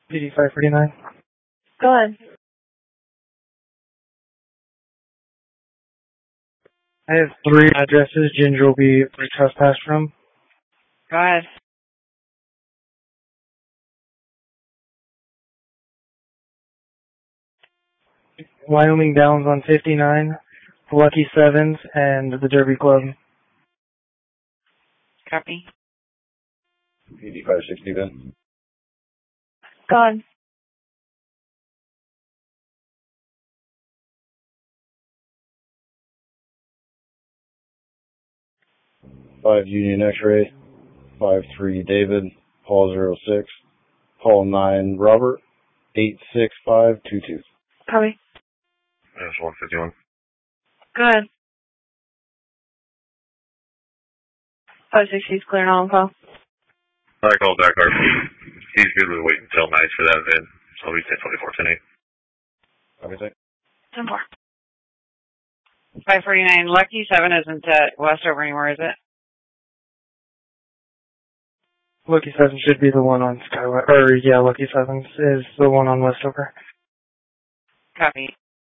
PD 549. Go ahead. I have 3 addresses Ginger will be trespassed from. Go ahead. Wyoming Downs on 59, Lucky Sevens, and the Derby Club. Copy. PD 560 then. Go ahead. Five Union X-ray, 53 David, Paul 06, Paul 9 Robert, 86522. Copy. That's 151. Go ahead. 560 is clear and all info. I called back RP. He's good with waiting until night for that event. So we said 24 Everything? 10-4. 549. Lucky 7 isn't at Westover anymore, is it? Lucky Sevens should be the one on Skyway. Lucky Sevens is the one on Westover. Copy.